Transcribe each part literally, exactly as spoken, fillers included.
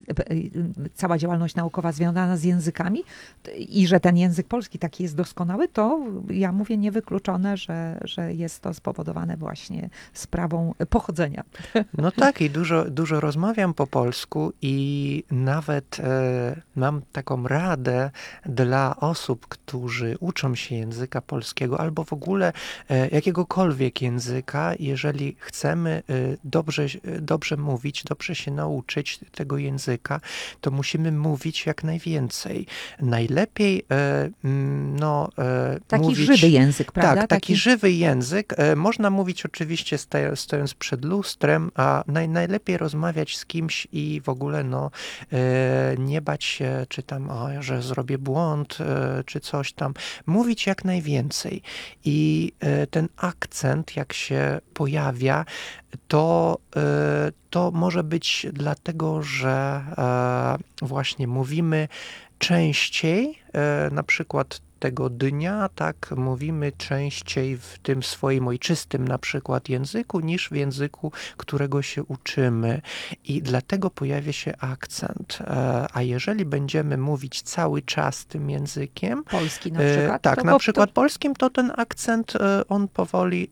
cała działalność naukowa związana z językami i że ten język polski taki jest doskonały, to ja mówię niewykluczone, że, że jest to spowodowane właśnie sprawą pochodzenia. No tak, i dużo, dużo rozmawiam po polsku i nawet e, mam taką radę dla osób, którzy uczą się języka polskiego albo w ogóle e, jakiegokolwiek języka, jeżeli chcemy e, dobrze, dobrze mówić, dobrze się nauczyć tego języka, to musimy mówić jak najwięcej. Najlepiej e, no, e, taki mówić... żywy język, prawda? Tak, taki, taki żywy język. E, można mówić oczywiście stojąc, stojąc przed lustrem, a naj, najlepiej rozmawiać z kimś i w ogóle no, e, nie bać się, czy tam, o, że zrobię błąd, e, czy coś tam. Mówić jak najwięcej. I e, ten akcent, jak się pojawia, to, e, to może być dlatego, że e, właśnie mówimy częściej, e, na przykład tego dnia, tak, mówimy częściej w tym swoim ojczystym na przykład języku, niż w języku, którego się uczymy. I dlatego pojawia się akcent. A jeżeli będziemy mówić cały czas tym językiem, polski na przykład, tak, to na bo, przykład to... polskim, to ten akcent, on powoli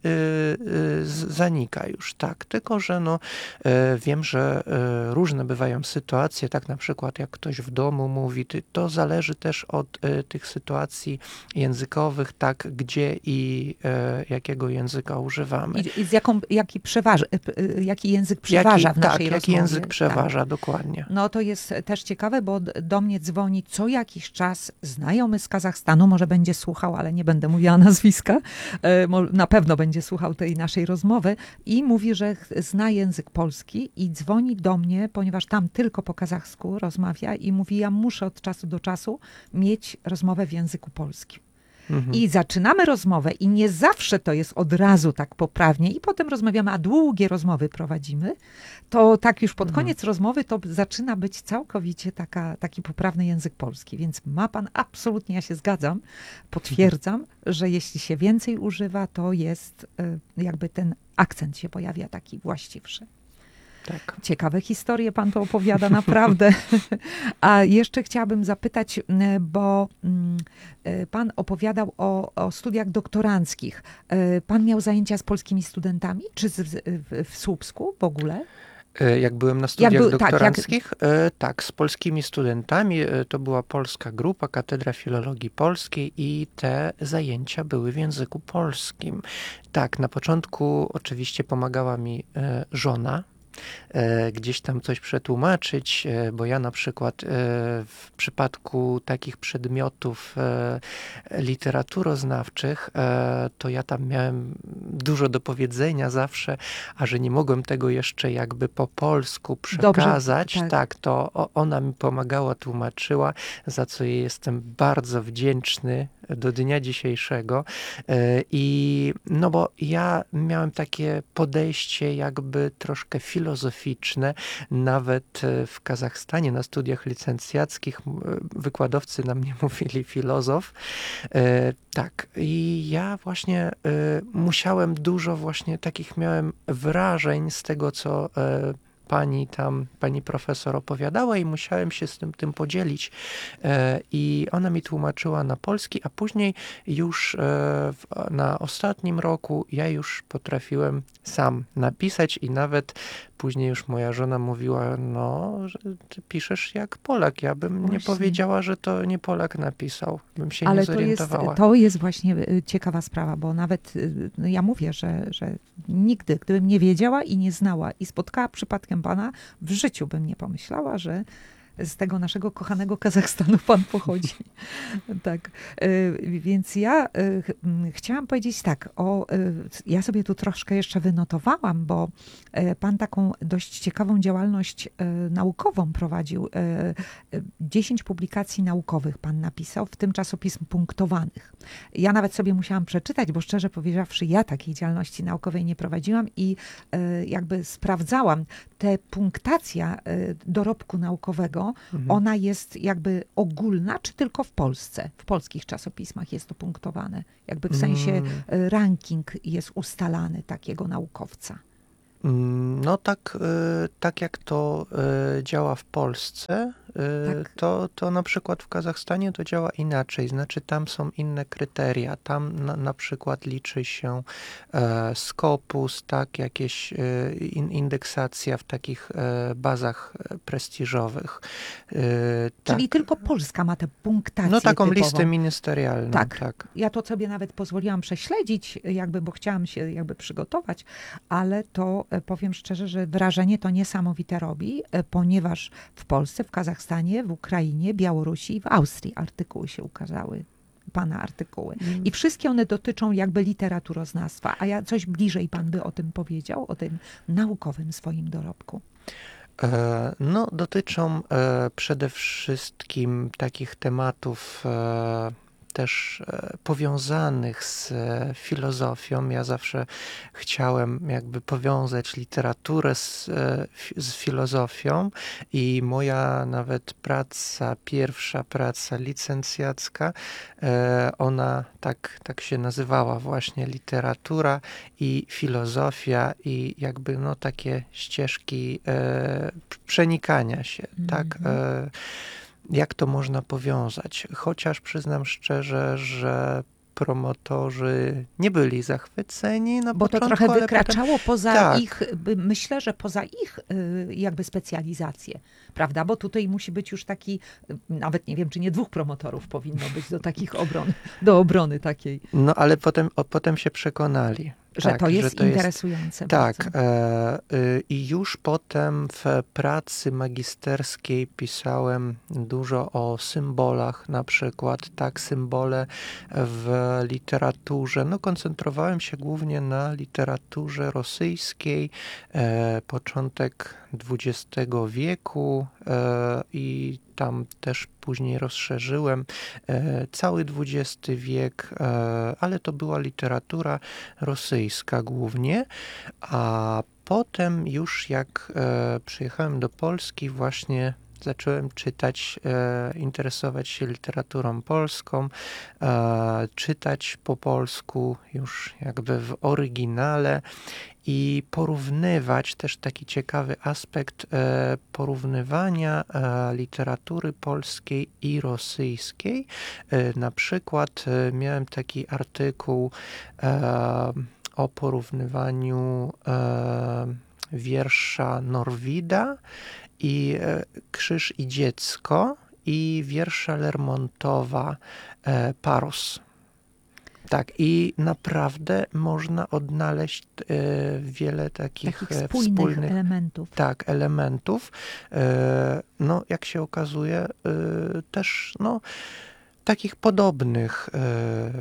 zanika już, tak. Tylko, że no, wiem, że różne bywają sytuacje, tak na przykład jak ktoś w domu mówi, to zależy też od tych sytuacji językowych, tak, gdzie i e, jakiego języka używamy. I, i z jaką, jaki, przeważa, jaki język przeważa jaki, w naszej tak, rozmowie. jaki język przeważa, tak. Dokładnie. No to jest też ciekawe, bo do mnie dzwoni co jakiś czas znajomy z Kazachstanu, może będzie słuchał, ale nie będę mówiła nazwiska, e, na pewno będzie słuchał tej naszej rozmowy i mówi, że zna język polski i dzwoni do mnie, ponieważ tam tylko po kazachsku rozmawia i mówi, ja muszę od czasu do czasu mieć rozmowę w języku polskim. Mhm. I zaczynamy rozmowę i nie zawsze to jest od razu tak poprawnie i potem rozmawiamy, a długie rozmowy prowadzimy, to tak już pod koniec mhm. rozmowy to zaczyna być całkowicie taka, taki poprawny język polski. Więc ma pan absolutnie, ja się zgadzam, potwierdzam, mhm. że jeśli się więcej używa, to jest jakby ten akcent się pojawia taki właściwszy. Tak. Ciekawe historie pan to opowiada, naprawdę. A jeszcze chciałabym zapytać, bo pan opowiadał o, o studiach doktoranckich. Pan miał zajęcia z polskimi studentami, czy z, w, w Słupsku w ogóle? Jak byłem na studiach był, doktoranckich? Tak, jak... tak, z polskimi studentami. To była polska grupa, Katedra Filologii Polskiej i te zajęcia były w języku polskim. Tak, na początku oczywiście pomagała mi żona, gdzieś tam coś przetłumaczyć, bo ja na przykład w przypadku takich przedmiotów literaturoznawczych, to ja tam miałem dużo do powiedzenia zawsze, a że nie mogłem tego jeszcze jakby po polsku przekazać, Dobrze, tak. tak, to ona mi pomagała, tłumaczyła, za co jej jestem bardzo wdzięczny do dnia dzisiejszego. I no bo ja miałem takie podejście jakby troszkę filozoficzne. Nawet w Kazachstanie na studiach licencjackich wykładowcy na mnie mówili filozof. Tak. I ja właśnie musiałem dużo właśnie takich miałem wrażeń z tego, co pani tam, pani profesor opowiadała i musiałem się z tym, tym podzielić. E, I ona mi tłumaczyła na polski, a później już e, w, na ostatnim roku ja już potrafiłem sam napisać i nawet później już moja żona mówiła, no, że ty piszesz jak Polak. Ja bym właśnie nie powiedziała, że to nie Polak napisał. Bym się Ale nie zorientowała. To jest, to jest właśnie ciekawa sprawa, bo nawet no ja mówię, że, że nigdy, gdybym nie wiedziała i nie znała i spotkała przypadkiem pana, w życiu bym nie pomyślała, że z tego naszego kochanego Kazachstanu pan pochodzi. Tak. Więc ja chciałam powiedzieć tak, o, ja sobie tu troszkę jeszcze wynotowałam, bo pan taką dość ciekawą działalność naukową prowadził. Dziesięć publikacji naukowych pan napisał, w tym czasopism punktowanych. Ja nawet sobie musiałam przeczytać, bo szczerze powiedziawszy, ja takiej działalności naukowej nie prowadziłam i jakby sprawdzałam. Te punktacja dorobku naukowego, mhm. ona jest jakby ogólna, czy tylko w Polsce? W polskich czasopismach jest to punktowane. Jakby w sensie ranking jest ustalany takiego naukowca. No tak, tak jak to działa w Polsce, Tak. to, to na przykład w Kazachstanie to działa inaczej. Znaczy tam są inne kryteria. Tam na, na przykład liczy się Scopus, tak, jakieś indeksacja w takich bazach prestiżowych. Czyli tak. tylko Polska ma tę punktację No taką typową. listę ministerialną. Tak. tak. Ja to sobie nawet pozwoliłam prześledzić, jakby, bo chciałam się jakby przygotować, ale to powiem szczerze, że wrażenie to niesamowite robi, ponieważ w Polsce, w Kazachstanie, w Ukrainie, Białorusi i w Austrii artykuły się ukazały. Pana artykuły. I wszystkie one dotyczą jakby literaturoznawstwa. A ja coś bliżej pan by o tym powiedział, o tym naukowym swoim dorobku. No, dotyczą przede wszystkim takich tematów też powiązanych z filozofią. Ja zawsze chciałem jakby powiązać literaturę z, z filozofią i moja nawet praca, pierwsza praca licencjacka, ona tak, tak się nazywała właśnie, literatura i filozofia i jakby no takie ścieżki e, przenikania się, mm-hmm. tak? E, jak to można powiązać? Chociaż przyznam szczerze, że promotorzy nie byli zachwyceni na Bo początku, to trochę wykraczało potem... poza tak. ich, myślę, że poza ich jakby specjalizację, prawda? Bo tutaj musi być już taki, nawet nie wiem, czy nie dwóch promotorów powinno być do takich obron, do obrony takiej. No ale potem, o, potem się przekonali. Że tak, to jest że to interesujące. Jest, tak. E, y, I już potem w pracy magisterskiej pisałem dużo o symbolach, na przykład. Tak, symbole w literaturze. No, koncentrowałem się głównie na literaturze rosyjskiej, e, początek dwudziestego wieku e, i tam też później rozszerzyłem e, cały dwudziesty wiek, e, ale to była literatura rosyjska głównie, a potem już jak e, przyjechałem do Polski, właśnie zacząłem czytać, e, interesować się literaturą polską, e, czytać po polsku już jakby w oryginale i porównywać, też taki ciekawy aspekt e, porównywania e, literatury polskiej i rosyjskiej. E, na przykład e, miałem taki artykuł e, o porównywaniu e, wiersza Norwida i e, Krzyż i dziecko i wiersza Lermontowa e, Parus. Tak, i naprawdę można odnaleźć e, wiele takich, takich spójnych wspólnych elementów. Tak, elementów. E, no, jak się okazuje, e, też no, takich podobnych. E,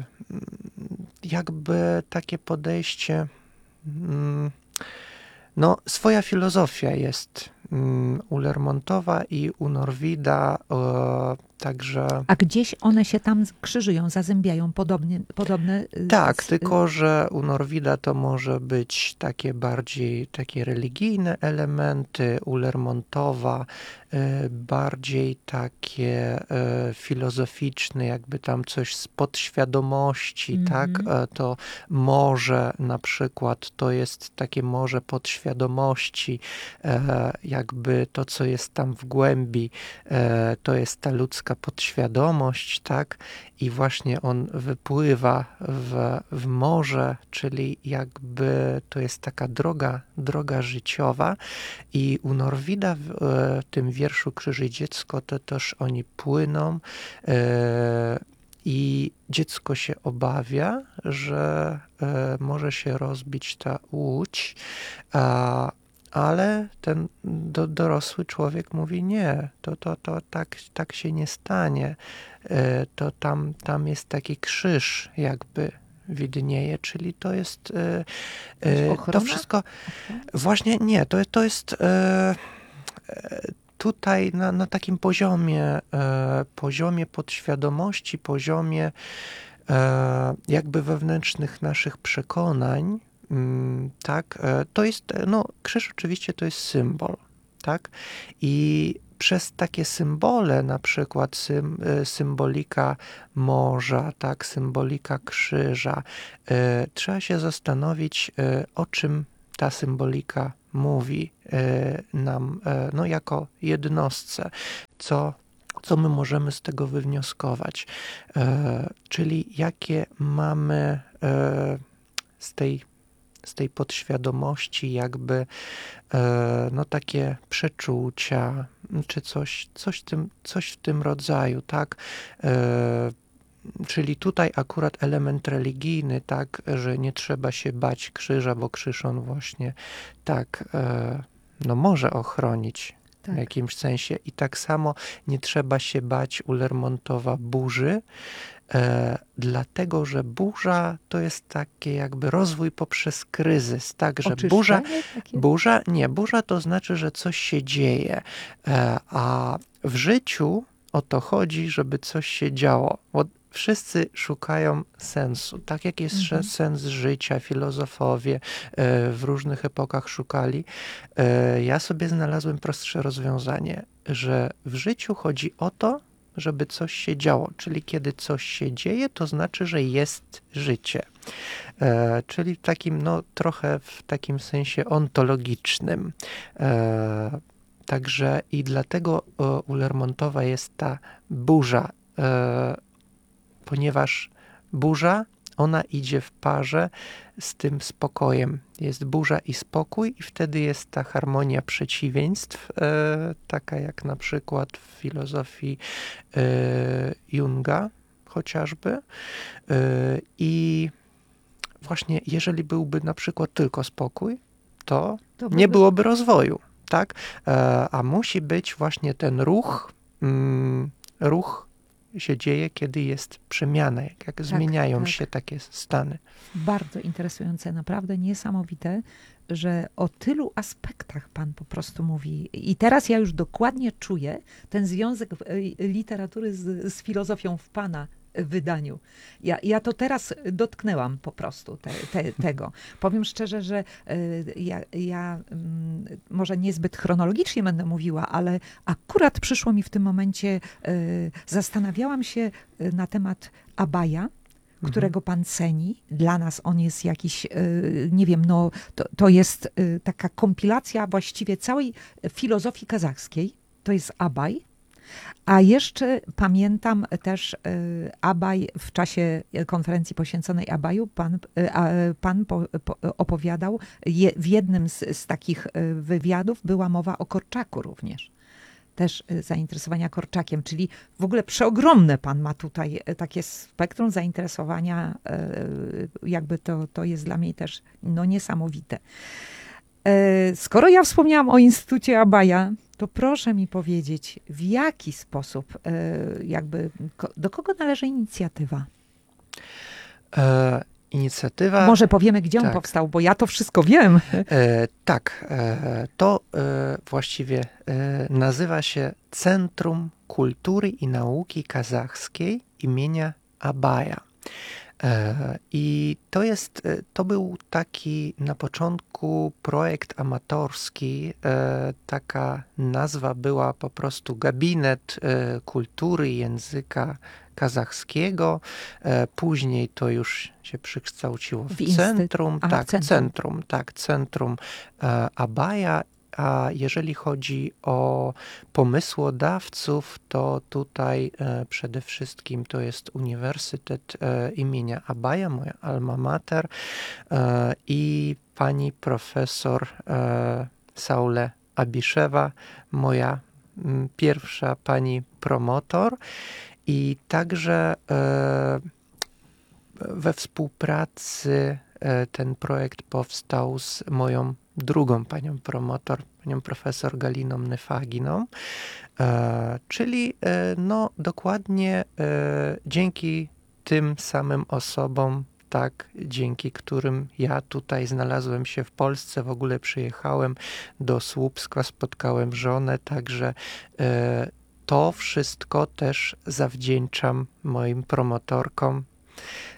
jakby takie podejście, mm, no, swoja filozofia jest mm, u Lermontowa i u Norwida, e, także... A gdzieś one się tam krzyżują, zazębiają, podobnie, podobne... Tak, z... tylko że u Norwida to może być takie bardziej takie religijne elementy, u Lermontowa y, bardziej takie y, filozoficzne, jakby tam coś z podświadomości, mm-hmm. tak? Y, to morze na przykład, to jest takie morze podświadomości, y, jakby to, co jest tam w głębi, y, to jest ta ludzka podświadomość, tak? I właśnie on wypływa w, w morze, czyli jakby to jest taka droga, droga życiowa. I u Norwida w, w tym wierszu Krzyż i dziecko to też oni płyną e, i dziecko się obawia, że e, może się rozbić ta łódź, a ale ten do, dorosły człowiek mówi nie, to, to, to tak, tak się nie stanie. To tam, tam jest taki krzyż jakby widnieje, czyli to jest Ochrona? to wszystko właśnie nie, to, to jest tutaj na, na takim poziomie poziomie podświadomości, poziomie jakby wewnętrznych naszych przekonań. Tak, to jest, no krzyż oczywiście to jest symbol, tak, i przez takie symbole, na przykład sym, symbolika morza, tak, symbolika krzyża, trzeba się zastanowić, o czym ta symbolika mówi nam, no jako jednostce, co, co my możemy z tego wywnioskować, czyli jakie mamy z tej, z tej podświadomości jakby no takie przeczucia, czy coś, coś, tym, coś w tym rodzaju, tak? Czyli tutaj akurat element religijny, tak, że nie trzeba się bać krzyża, bo krzyż on właśnie tak, no może ochronić tak. w jakimś sensie. I tak samo nie trzeba się bać u Lermontowa burzy, e, dlatego, że burza to jest takie jakby rozwój poprzez kryzys, tak, że burza, burza, nie, burza to znaczy, że coś się dzieje, e, a w życiu o to chodzi, żeby coś się działo. Bo wszyscy szukają sensu. Tak jak jest mhm. sens życia, filozofowie w różnych epokach szukali. Ja sobie znalazłem prostsze rozwiązanie, że w życiu chodzi o to, żeby coś się działo. Czyli kiedy coś się dzieje, to znaczy, że jest życie. Czyli w takim, no trochę w takim sensie ontologicznym. Także i dlatego u Lermontowa jest ta burza, ponieważ burza, ona idzie w parze z tym spokojem. Jest burza i spokój i wtedy jest ta harmonia przeciwieństw, e, taka jak na przykład w filozofii e, Junga chociażby. E, I właśnie jeżeli byłby na przykład tylko spokój, to, to nie byłoby rozwoju, tak? E, a musi być właśnie ten ruch, mm, ruch się dzieje, kiedy jest przemiana, jak, jak tak, zmieniają tak. się takie stany. Bardzo interesujące, naprawdę niesamowite, że o tylu aspektach pan po prostu mówi. I teraz ja już dokładnie czuję ten związek literatury z, z filozofią w pana wydaniu. Ja, ja to teraz dotknęłam po prostu te, te, tego. Powiem szczerze, że y, ja, ja y, może niezbyt chronologicznie będę mówiła, ale akurat przyszło mi w tym momencie, y, zastanawiałam się na temat Abaja, którego pan ceni. Dla nas on jest jakiś, nie wiem, no to, to jest taka kompilacja właściwie całej filozofii kazachskiej. To jest Abaj. A jeszcze pamiętam też y, Abaj w czasie konferencji poświęconej Abaju, pan, y, a, pan po, po, opowiadał, je, w jednym z, z takich wywiadów była mowa o Korczaku również. Też zainteresowania Korczakiem, czyli w ogóle przeogromne pan ma tutaj takie spektrum zainteresowania, jakby to, to jest dla mnie też no, niesamowite. Skoro ja wspomniałam o Instytucie Abaja, to proszę mi powiedzieć, w jaki sposób, jakby, do kogo należy inicjatywa? E, inicjatywa... Może powiemy, gdzie tak. on powstał, bo ja to wszystko wiem. E, tak, e, to e, właściwie e, nazywa się Centrum Kultury i Nauki Kazachskiej imienia Abaja. I to jest, to był taki na początku projekt amatorski, taka nazwa była po prostu Gabinet Kultury i Języka Kazachskiego. Później to już się przekształciło w, w centrum, Aha, tak, centrum. centrum, tak, centrum Abaja. A jeżeli chodzi o pomysłodawców, to tutaj e, przede wszystkim to jest Uniwersytet e, imienia Abaja, moja alma mater, e, i pani profesor e, Saule Abiszewa, moja m, pierwsza pani promotor. I także e, we współpracy e, ten projekt powstał z moją drugą panią promotor, panią profesor Galiną Nyfaginą, e, czyli e, no dokładnie e, dzięki tym samym osobom, tak, dzięki którym ja tutaj znalazłem się w Polsce, w ogóle przyjechałem do Słupska, spotkałem żonę, także e, to wszystko też zawdzięczam moim promotorkom,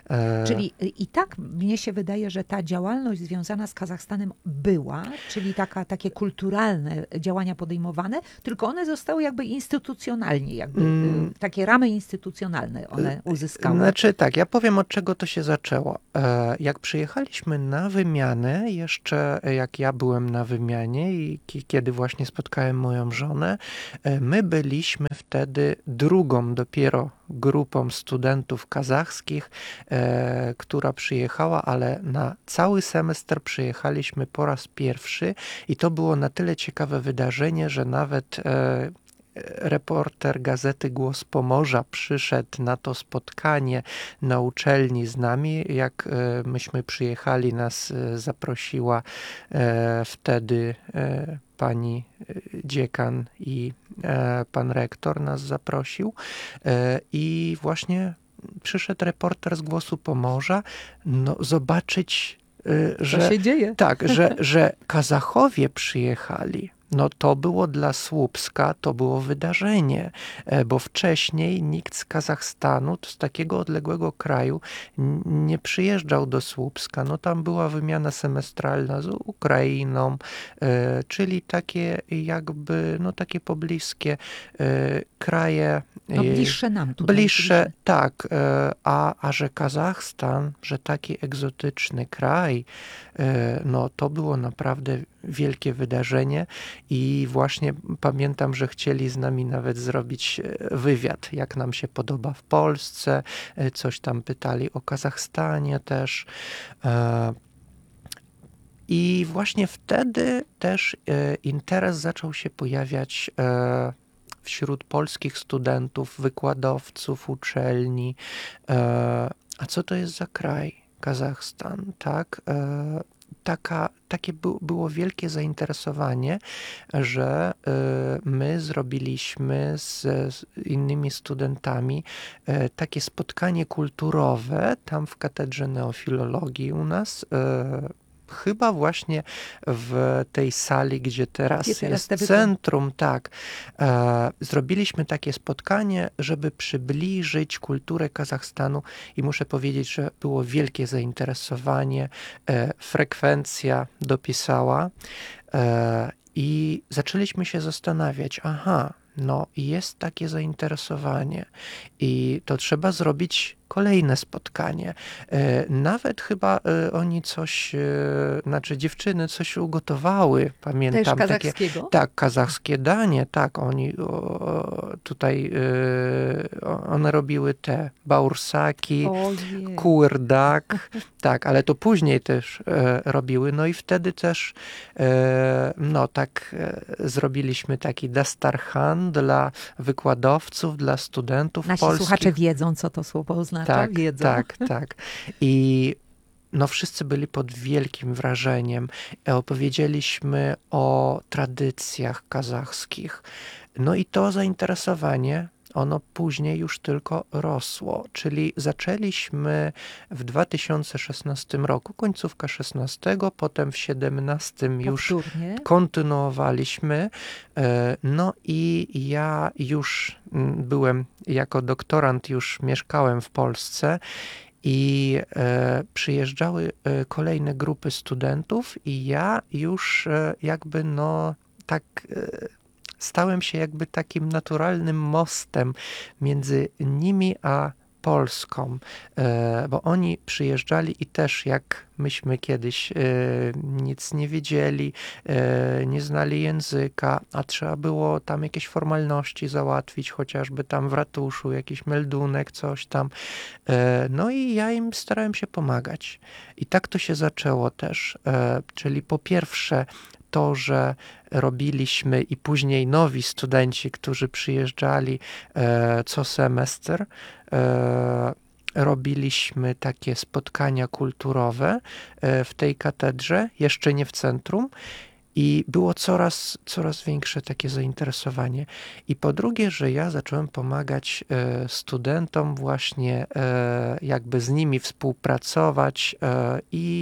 Czyli i tak mnie się wydaje, że ta działalność związana z Kazachstanem była, czyli taka, takie kulturalne działania podejmowane, tylko one zostały jakby instytucjonalnie, jakby mm. takie ramy instytucjonalne one uzyskały. Znaczy tak, ja powiem, od czego to się zaczęło. Jak przyjechaliśmy na wymianę, jeszcze jak ja byłem na wymianie i kiedy właśnie spotkałem moją żonę, my byliśmy wtedy drugą dopiero grupą studentów kazachskich, e, która przyjechała, ale na cały semestr przyjechaliśmy po raz pierwszy i to było na tyle ciekawe wydarzenie, że nawet e, reporter gazety Głos Pomorza przyszedł na to spotkanie na uczelni z nami. Jak e, myśmy przyjechali, nas e, zaprosiła e, wtedy e, pani dziekan i e, pan rektor nas zaprosił e, i właśnie przyszedł reporter z Głosu Pomorza, no zobaczyć, e, że co się dzieje. Tak, że, że Kazachowie przyjechali. No to było dla Słupska, to było wydarzenie, bo wcześniej nikt z Kazachstanu, z takiego odległego kraju nie przyjeżdżał do Słupska. No tam była wymiana semestralna z Ukrainą, czyli takie jakby, no takie pobliskie kraje. No bliższe nam tutaj. Bliższe, tak. A, a że Kazachstan, że taki egzotyczny kraj, no to było naprawdę wielkie wydarzenie i właśnie pamiętam, że chcieli z nami nawet zrobić wywiad, jak nam się podoba w Polsce, coś tam pytali o Kazachstanie też. I właśnie wtedy też interes zaczął się pojawiać wśród polskich studentów, wykładowców uczelni. A co to jest za kraj? Kazachstan, tak? Taka, takie by, było wielkie zainteresowanie, że y, my zrobiliśmy z, z innymi studentami y, takie spotkanie kulturowe tam w Katedrze Neofilologii u nas, y, chyba właśnie w tej sali, gdzie teraz, gdzie teraz jest centrum, tak. E, zrobiliśmy takie spotkanie, żeby przybliżyć kulturę Kazachstanu i muszę powiedzieć, że było wielkie zainteresowanie. E, frekwencja dopisała e, i zaczęliśmy się zastanawiać, aha, no jest takie zainteresowanie i to trzeba zrobić kolejne spotkanie. Nawet chyba oni coś, znaczy dziewczyny coś ugotowały, pamiętam. Też kazachskiego? Takie, tak, kazachskie danie, tak, oni o, tutaj, one robiły te baursaki, kuyrdak, tak, ale to później też robiły, no i wtedy też, no tak, zrobiliśmy taki dastarhan dla wykładowców, dla studentów Nasi polskich. słuchacze wiedzą, co to słowo oznacza. Tak, wiedzą. tak, tak. I no wszyscy byli pod wielkim wrażeniem. Opowiedzieliśmy o tradycjach kazachskich. No i to zainteresowanie, ono później już tylko rosło. Czyli zaczęliśmy w dwa tysiące szesnastym roku, końcówka szesnastego, potem w siedemnastym już kontynuowaliśmy. No i ja już byłem, jako doktorant już mieszkałem w Polsce i e, przyjeżdżały e, kolejne grupy studentów i ja już e, jakby no tak e, stałem się jakby takim naturalnym mostem między nimi a Polską, e, bo oni przyjeżdżali i też jak myśmy kiedyś e, nic nie wiedzieli, e, nie znali języka, a trzeba było tam jakieś formalności załatwić, chociażby tam w ratuszu jakiś meldunek, coś tam. E, no i ja im starałem się pomagać. I tak to się zaczęło też, e, czyli po pierwsze to, że robiliśmy i później nowi studenci, którzy przyjeżdżali e, co semestr, e, robiliśmy takie spotkania kulturowe e, w tej katedrze, jeszcze nie w centrum. I było coraz, coraz większe takie zainteresowanie. I po drugie, że ja zacząłem pomagać e, studentom właśnie e, jakby z nimi współpracować e, i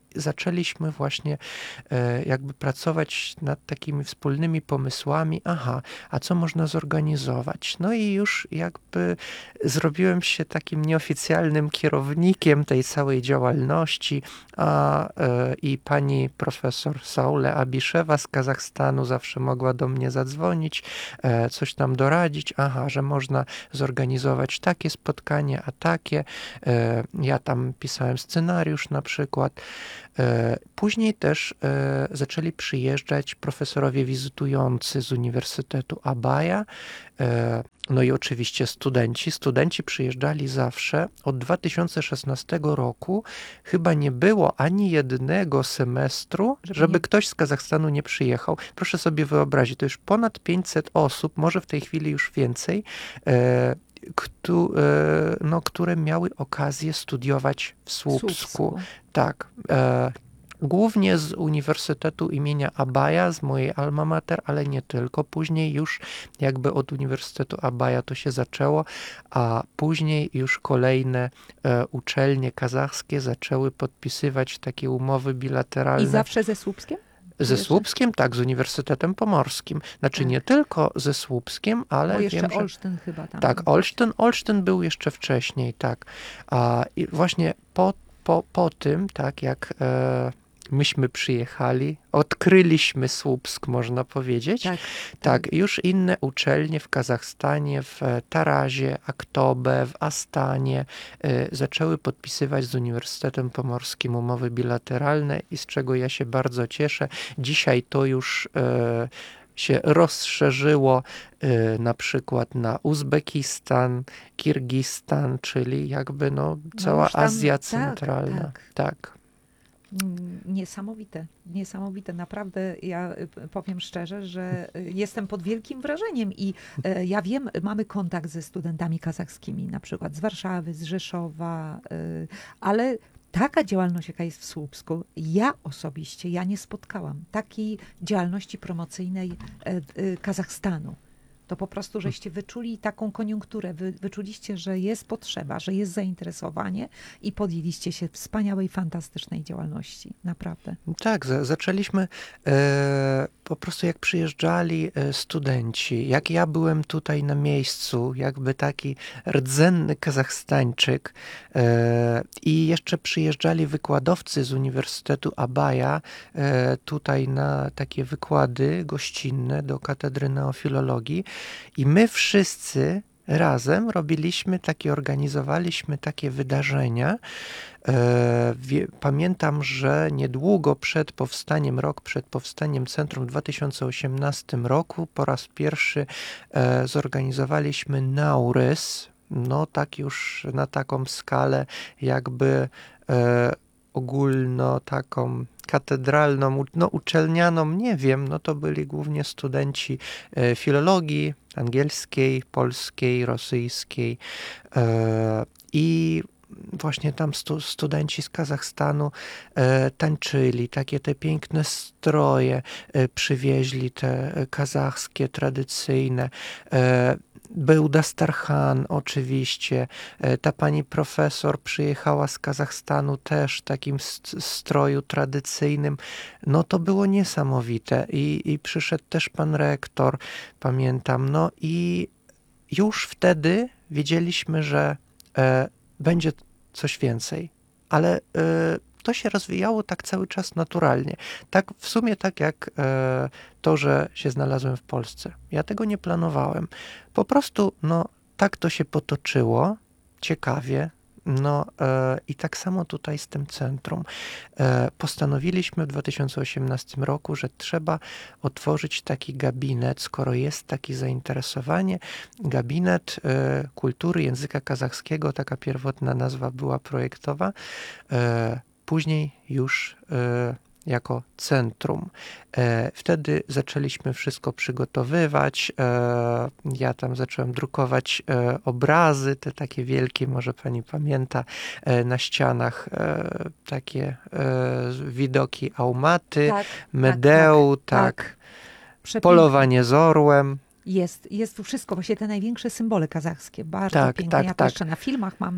zaczęliśmy właśnie e, jakby pracować nad takimi wspólnymi pomysłami. Aha, a co można zorganizować? No i już jakby zrobiłem się takim nieoficjalnym kierownikiem tej całej działalności, a e, i pani profesor Saule Abiszewa z Kazachstanu zawsze mogła do mnie zadzwonić, e, coś tam doradzić. Aha, że można zorganizować takie spotkanie, a takie. E, ja tam pisałem scenariusz na przykład. Później też e, zaczęli przyjeżdżać profesorowie wizytujący z Uniwersytetu Abaya, e, no i oczywiście studenci. Studenci przyjeżdżali zawsze. Od dwa tysiące szesnastego roku chyba nie było ani jednego semestru, żeby, żeby nie... ktoś z Kazachstanu nie przyjechał. Proszę sobie wyobrazić, to już ponad pięćset osób, może w tej chwili już więcej, e, Ktu, no, które miały okazję studiować w Słupsku. Słupsku. Tak. E, głównie z Uniwersytetu imienia Abaya, z mojej alma mater, ale nie tylko. Później już jakby od Uniwersytetu Abaya to się zaczęło, a później już kolejne e, uczelnie kazachskie zaczęły podpisywać takie umowy bilateralne. I zawsze ze Słupskiem? Ze Słupskiem, tak, z Uniwersytetem Pomorskim. Znaczy tak. nie tylko ze Słupskiem, ale Bo jeszcze wiem, że... Olsztyn chyba tam. Tak, Olsztyn, Olsztyn był jeszcze wcześniej, tak. A i właśnie po, po, po tym, tak, jak e, myśmy przyjechali, odkryliśmy Słupsk, można powiedzieć. Tak, tak. tak, już inne uczelnie w Kazachstanie, w Tarazie, Aktobe, w Astanie e, zaczęły podpisywać z Uniwersytetem Pomorskim umowy bilateralne i z czego ja się bardzo cieszę. Dzisiaj to już e, się rozszerzyło y, na przykład na Uzbekistan, Kirgistan, czyli jakby no, cała no tam, Azja Centralna. Tak, tak. tak. Niesamowite, niesamowite. Naprawdę ja powiem szczerze, że jestem pod wielkim wrażeniem i e, ja wiem, mamy kontakt ze studentami kazachskimi, na przykład z Warszawy, z Rzeszowa, e, ale taka działalność, jaka jest w Słupsku, ja osobiście, ja nie spotkałam takiej działalności promocyjnej e, e, Kazachstanu. To po prostu, żeście wyczuli taką koniunkturę, wy, wyczuliście, że jest potrzeba, że jest zainteresowanie i podjęliście się wspaniałej, fantastycznej działalności. Naprawdę. Tak, za, zaczęliśmy e, po prostu jak przyjeżdżali e, studenci, jak ja byłem tutaj na miejscu, jakby taki rdzenny Kazachstańczyk e, i jeszcze przyjeżdżali wykładowcy z Uniwersytetu Abaya e, tutaj na takie wykłady gościnne do Katedry Neofilologii. I my wszyscy razem robiliśmy takie, organizowaliśmy takie wydarzenia. E, wie, pamiętam, że niedługo przed powstaniem, rok przed powstaniem centrum w dwa tysiące osiemnastym roku po raz pierwszy e, zorganizowaliśmy Naurys, no tak już na taką skalę jakby e, ogólno taką katedralną, no uczelnianą, nie wiem, no to byli głównie studenci e, filologii angielskiej, polskiej, rosyjskiej e, i właśnie tam stu, studenci z Kazachstanu e, tańczyli, takie te piękne stroje e, przywieźli, te kazachskie, tradycyjne. E, Był Dastarhan oczywiście, ta pani profesor przyjechała z Kazachstanu też w takim stroju tradycyjnym. No to było niesamowite i, i przyszedł też pan rektor, pamiętam. No i już wtedy wiedzieliśmy, że e, będzie coś więcej, ale e, to się rozwijało tak cały czas naturalnie. Tak w sumie tak jak e, to, że się znalazłem w Polsce. Ja tego nie planowałem. Po prostu no tak to się potoczyło, ciekawie. No e, i tak samo tutaj z tym centrum. E, postanowiliśmy w dwa tysiące osiemnastym roku, że trzeba otworzyć taki gabinet, skoro jest takie zainteresowanie. Gabinet e, kultury języka kazachskiego, taka pierwotna nazwa była projektowa. E, Później już e, jako centrum. E, wtedy zaczęliśmy wszystko przygotowywać. E, ja tam zacząłem drukować e, obrazy, te takie wielkie, może pani pamięta, e, na ścianach e, takie e, widoki Aumaty, tak, Medeu, tak, tak, tak. polowanie z orłem. Jest, jest tu wszystko, właśnie te największe symbole kazachskie, bardzo tak, piękne. Tak, ja tak. jeszcze na filmach mam to.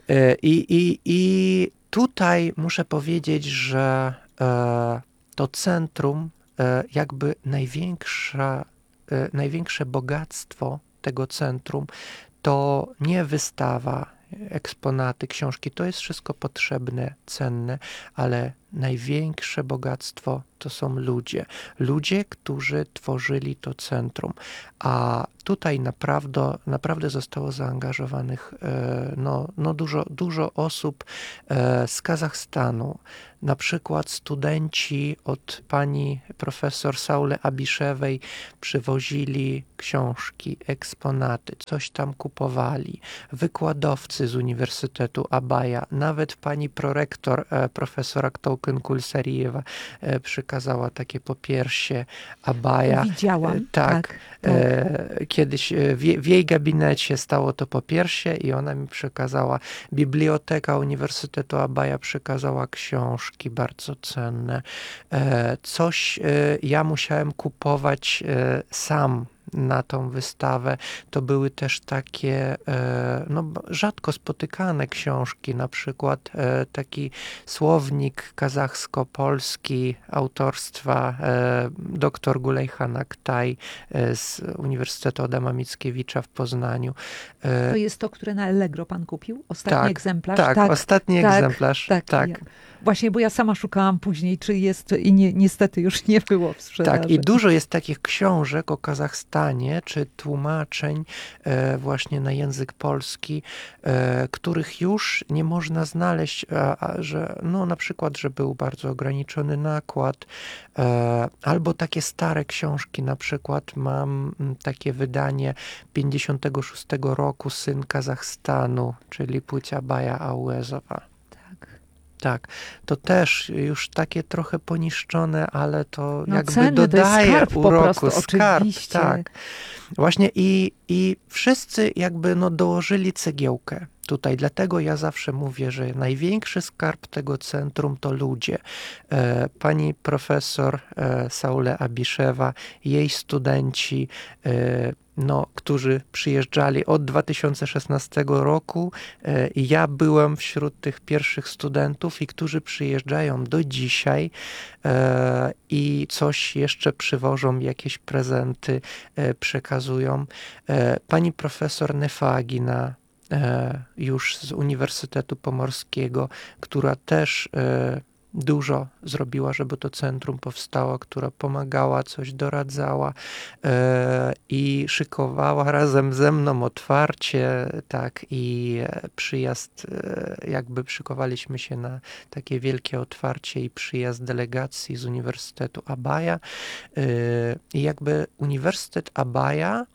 I, i, i tutaj muszę powiedzieć, że e, to centrum, e, jakby największa, e, największe bogactwo tego centrum to nie wystawa, eksponaty, książki, to jest wszystko potrzebne, cenne, ale największe bogactwo to są ludzie. Ludzie, którzy tworzyli to centrum. A tutaj naprawdę, naprawdę zostało zaangażowanych no, no dużo, dużo osób z Kazachstanu. Na przykład studenci od pani profesor Saule Abiszewej przywozili książki, eksponaty, coś tam kupowali. Wykładowcy z Uniwersytetu Abaya, nawet pani prorektor profesora Tołkyn Kulsarijewa przykazała takie popiersie Abaya. Widziałam, tak. tak, tak. Kiedyś w, w jej gabinecie stało to popiersie i ona mi przekazała, biblioteka Uniwersytetu Abaya przekazała książki bardzo cenne. Coś ja musiałem kupować sam na tą wystawę. To były też takie no, rzadko spotykane książki, na przykład taki słownik kazachsko-polski autorstwa dr Gulejhan Aktaj z Uniwersytetu Adama Mickiewicza w Poznaniu. To jest to, które na Allegro pan kupił? Ostatni tak, egzemplarz? Tak, tak, ostatni tak, egzemplarz. Tak, tak. Ja. Właśnie, bo ja sama szukałam później, czy jest i nie, niestety już nie było w sprzedaży. Tak, i dużo jest takich książek o Kazachstanie, czy tłumaczeń e, właśnie na język polski, e, których już nie można znaleźć, a, a, że no na przykład, że był bardzo ograniczony nakład, e, albo takie stare książki, na przykład mam takie wydanie pięćdziesiątego szóstego roku Syn Kazachstanu, czyli Płcia Baja Auezowa. Tak, to też już takie trochę poniszczone, ale to no jakby cenny, dodaje to jest skarb uroku, po prostu, skarb, oczywiście. tak. Właśnie i, i wszyscy jakby no dołożyli cegiełkę tutaj, dlatego ja zawsze mówię, że największy skarb tego centrum to ludzie. E, pani profesor e, Saule Abiszewa, jej studenci, e, no, którzy przyjeżdżali od dwa tysiące szesnastego roku e, i ja byłem wśród tych pierwszych studentów i którzy przyjeżdżają do dzisiaj e, i coś jeszcze przywożą, jakieś prezenty e, przekazują. E, pani profesor Nefagina już z Uniwersytetu Pomorskiego, która też dużo zrobiła, żeby to centrum powstało, która pomagała, coś doradzała i szykowała razem ze mną otwarcie, tak, i przyjazd, jakby szykowaliśmy się na takie wielkie otwarcie i przyjazd delegacji z Uniwersytetu Abaya. I jakby Uniwersytet Abaya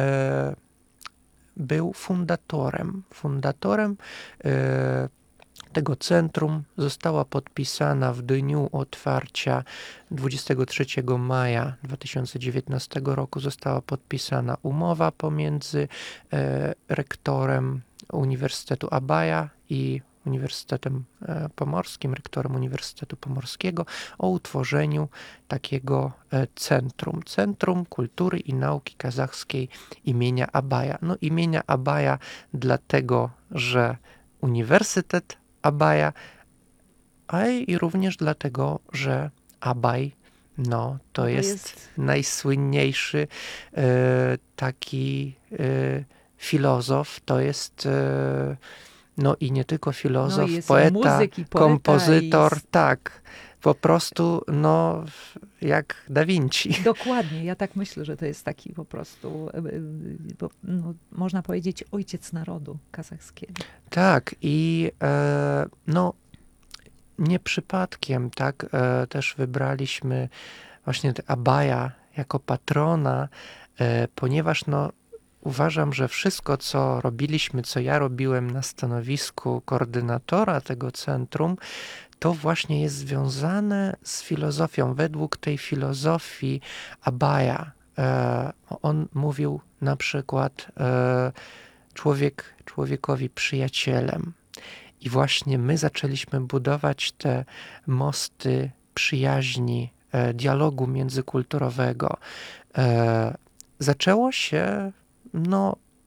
był fundatorem. Fundatorem e, tego centrum została podpisana w dniu otwarcia dwudziestego trzeciego maja dwa tysiące dziewiętnastego roku została podpisana umowa pomiędzy e, rektorem Uniwersytetu Abaya i Uniwersytetem Pomorskim, rektorem Uniwersytetu Pomorskiego o utworzeniu takiego centrum, Centrum Kultury i Nauki Kazachskiej imienia Abaya. No imienia Abaya dlatego, że Uniwersytet Abaya, a i również dlatego, że Abay, no to, to jest, jest najsłynniejszy e, taki e, filozof, to jest e, no i nie tylko filozof, no poeta, muzyk i poeta, kompozytor, i... tak, po prostu no jak Da Vinci. Dokładnie, ja tak myślę, że to jest taki po prostu, no, można powiedzieć, ojciec narodu kazachskiego. Tak i e, no nie przypadkiem, tak, e, też wybraliśmy właśnie Abaya jako patrona, e, ponieważ no uważam, że wszystko, co robiliśmy, co ja robiłem na stanowisku koordynatora tego centrum, to właśnie jest związane z filozofią. Według tej filozofii Abaya, e, on mówił na przykład e, człowiek człowiekowi przyjacielem. I właśnie my zaczęliśmy budować te mosty przyjaźni, e, dialogu międzykulturowego. E, zaczęło się no,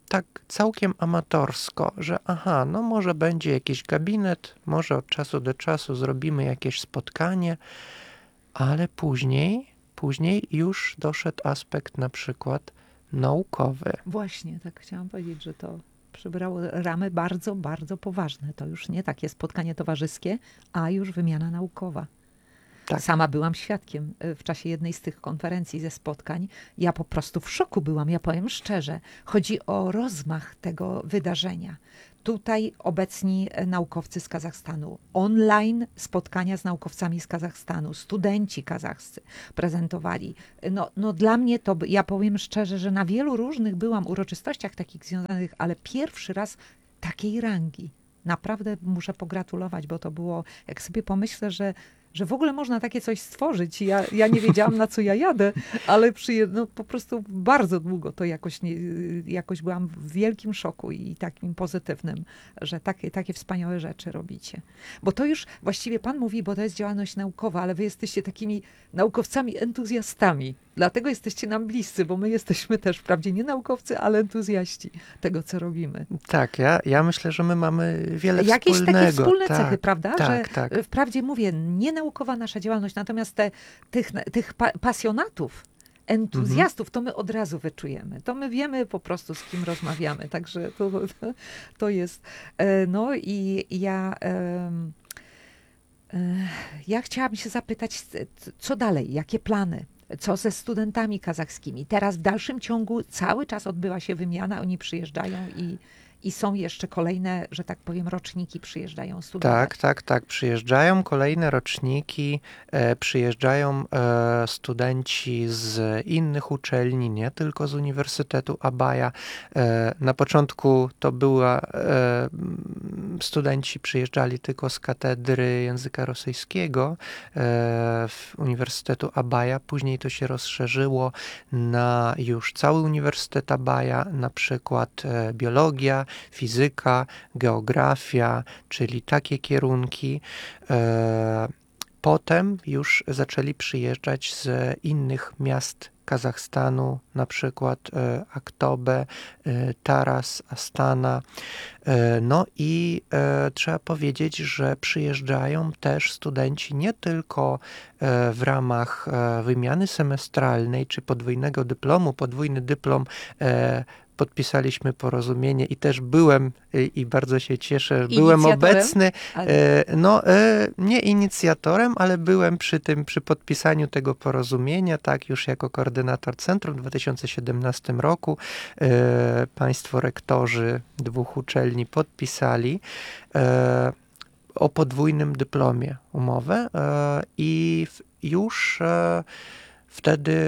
tak całkiem amatorsko, że aha, no może będzie jakiś gabinet, może od czasu do czasu zrobimy jakieś spotkanie, ale później, później już doszedł aspekt na przykład naukowy. Właśnie, tak chciałam powiedzieć, że to przybrało ramy bardzo, bardzo poważne. To już nie takie spotkanie towarzyskie, a już wymiana naukowa. Tak. Sama byłam świadkiem w czasie jednej z tych konferencji, ze spotkań. Ja po prostu w szoku byłam, ja powiem szczerze. Chodzi o rozmach tego wydarzenia. Tutaj obecni naukowcy z Kazachstanu, online spotkania z naukowcami z Kazachstanu, studenci kazachscy prezentowali. No, no dla mnie to, ja powiem szczerze, że na wielu różnych byłam uroczystościach takich związanych, ale pierwszy raz takiej rangi. Naprawdę muszę pogratulować, bo to było, jak sobie pomyślę, że że w ogóle można takie coś stworzyć. Ja, ja nie wiedziałam, na co ja jadę, ale przyje, no, po prostu bardzo długo to jakoś, nie, jakoś byłam w wielkim szoku i takim pozytywnym, że takie, takie wspaniałe rzeczy robicie. Bo to już właściwie pan mówi, bo to jest działalność naukowa, ale wy jesteście takimi naukowcami entuzjastami. Dlatego jesteście nam bliscy, bo my jesteśmy też wprawdzie nie naukowcy, ale entuzjaści tego, co robimy. Tak, ja, ja myślę, że my mamy wiele Jakieś wspólnego. Jakieś takie wspólne tak, cechy, prawda? Tak, że tak. Wprawdzie mówię, nie naukowa nasza działalność, natomiast te, tych, tych pa, pasjonatów, entuzjastów, to my od razu wyczujemy. To my wiemy po prostu, z kim rozmawiamy. Także to, to jest... No i ja... Ja chciałam się zapytać, co dalej? Jakie plany? Co ze studentami kazachskimi? Teraz w dalszym ciągu cały czas odbywa się wymiana, oni przyjeżdżają i, i są jeszcze kolejne, że tak powiem, roczniki przyjeżdżają studiować. Tak, tak, tak. Przyjeżdżają kolejne roczniki, e, przyjeżdżają e, studenci z innych uczelni, nie tylko z Uniwersytetu Abaja. E, na początku to była, e, studenci przyjeżdżali tylko z katedry języka rosyjskiego e, w Uniwersytetu Abaja. Później to się rozszerzyło na już cały Uniwersytet Abaja, na przykład e, biologia, fizyka, geografia, czyli takie kierunki. Potem już zaczęli przyjeżdżać z innych miast Kazachstanu, na przykład Aktobe, Taras, Astana. No i trzeba powiedzieć, że przyjeżdżają też studenci nie tylko w ramach wymiany semestralnej czy podwójnego dyplomu. Podwójny dyplom podpisaliśmy porozumienie i też byłem i bardzo się cieszę, byłem obecny, ale... no nie inicjatorem, ale byłem przy tym, przy podpisaniu tego porozumienia, tak, już jako koordynator centrum w dwa tysiące siedemnastym roku państwo rektorzy dwóch uczelni podpisali o podwójnym dyplomie umowę i już wtedy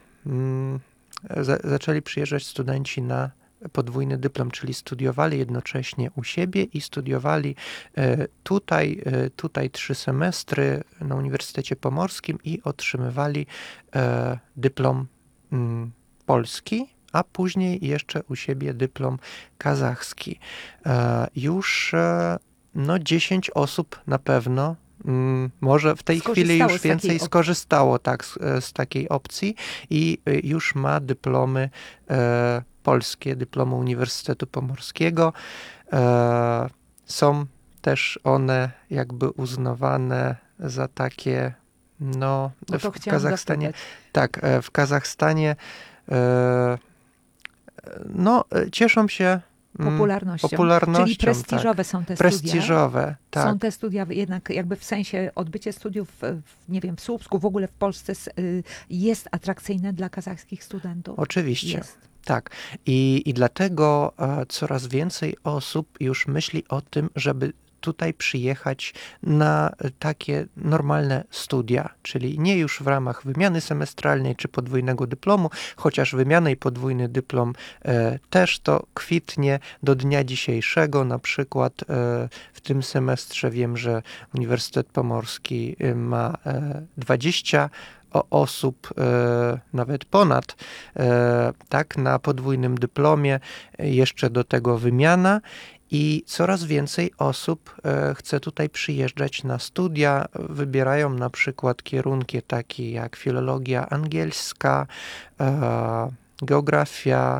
zaczęli przyjeżdżać studenci na podwójny dyplom, czyli studiowali jednocześnie u siebie i studiowali tutaj, tutaj trzy semestry na Uniwersytecie Pomorskim i otrzymywali dyplom polski, a później jeszcze u siebie dyplom kazachski. Już no dziesięć osób na pewno może w tej chwili już więcej skorzystało tak, z, z takiej opcji i już ma dyplomy e, polskie, dyplomy Uniwersytetu Pomorskiego. E, są też one jakby uznawane za takie, no, no to w Kazachstanie, zapytać. tak, w Kazachstanie e, no, cieszą się Popularnością. popularnością. Czyli prestiżowe tak. są te prestiżowe, studia. tak. Są te studia jednak jakby w sensie odbycie studiów, w, nie wiem, w Słupsku, w ogóle w Polsce jest atrakcyjne dla kazachskich studentów. Oczywiście. Jest. Tak. I, i dlatego a, coraz więcej osób już myśli o tym, żeby tutaj przyjechać na takie normalne studia, czyli nie już w ramach wymiany semestralnej czy podwójnego dyplomu, chociaż wymiana i podwójny dyplom e, też to kwitnie do dnia dzisiejszego. Na przykład e, w tym semestrze wiem, że Uniwersytet Pomorski ma e, dwadzieścia osób, e, nawet ponad, e, tak, na podwójnym dyplomie, jeszcze do tego wymiana. I coraz więcej osób e, chce tutaj przyjeżdżać na studia, wybierają na przykład kierunki takie jak filologia angielska, e, geografia,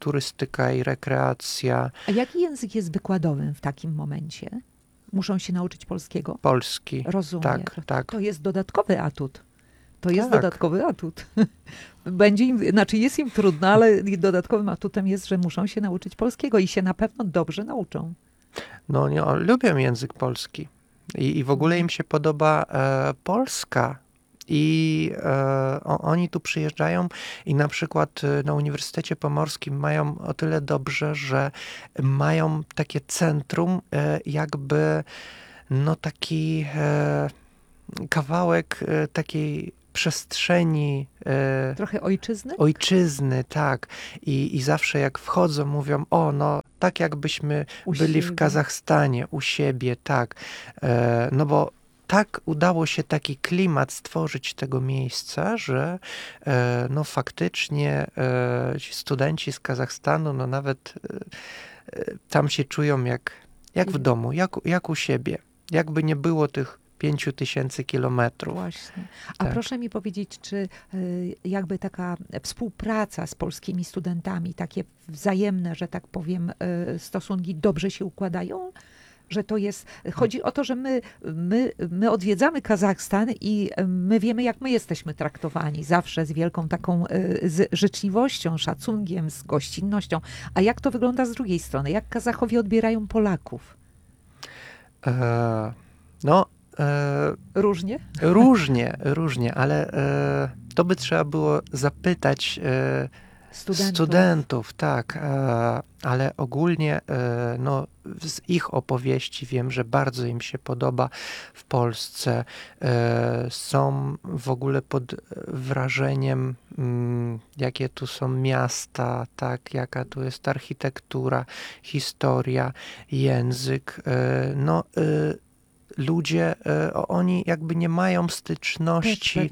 turystyka i rekreacja. A jaki język jest wykładowym w takim momencie? Muszą się nauczyć polskiego? Polski. Rozumiem. Tak, tak. To jest dodatkowy atut. To jest Tak. dodatkowy atut. Będzie im, znaczy jest im trudno, ale dodatkowym atutem jest, że muszą się nauczyć polskiego i się na pewno dobrze nauczą. No, nie, lubią język polski. I, i w ogóle im się podoba e, Polska. I e, o, oni tu przyjeżdżają i na przykład e, na Uniwersytecie Pomorskim mają o tyle dobrze, że mają takie centrum, e, jakby no taki e, kawałek e, takiej przestrzeni. E, Trochę ojczyzny? Ojczyzny, tak. I, I zawsze jak wchodzą, mówią, o no, tak jakbyśmy U byli siebie. w Kazachstanie, u siebie, tak. E, no bo tak udało się taki klimat stworzyć tego miejsca, że e, no faktycznie e, ci studenci z Kazachstanu, no nawet e, e, tam się czują jak, jak w domu, jak, jak u siebie. Jakby nie było tych pięciu tysięcy kilometrów. Właśnie. A Tak. proszę mi powiedzieć, czy y, jakby taka współpraca z polskimi studentami, takie wzajemne, że tak powiem, y, stosunki dobrze się układają? Że to jest, chodzi o to, że my, my, my odwiedzamy Kazachstan i my wiemy, jak my jesteśmy traktowani. Zawsze z wielką taką y, z życzliwością, szacunkiem, z gościnnością. A jak to wygląda z drugiej strony? Jak Kazachowie odbierają Polaków? E, no, e, Różnie? różnie, różnie, ale e, to by trzeba było zapytać e, Studentów. studentów, tak, e, ale ogólnie e, no, z ich opowieści wiem, że bardzo im się podoba w Polsce. E, są w ogóle pod wrażeniem, mm, jakie tu są miasta, tak, jaka tu jest architektura, historia, język. E, no, e, ludzie, e, oni jakby nie mają styczności